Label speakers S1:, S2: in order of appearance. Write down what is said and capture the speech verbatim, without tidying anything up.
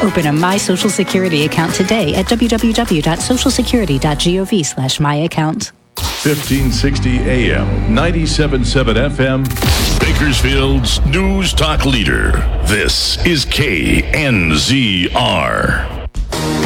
S1: Open a My Social Security account today at w w w dot social security dot gov slash my account.
S2: fifteen sixty A M, ninety-seven point seven F M, Bakersfield's News Talk Leader. This is K N Z R.